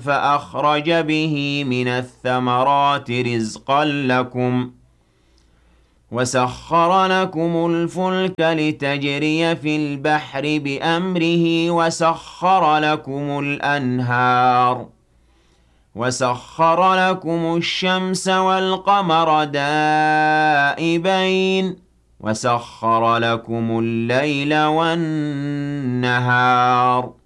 فأخرج به من الثمرات رزقا لكم وسخر لكم الفلك لتجري في البحر بأمره وسخر لكم الأنهار وسخر لكم الشمس والقمر دائبين وسخر لكم الليل والنهار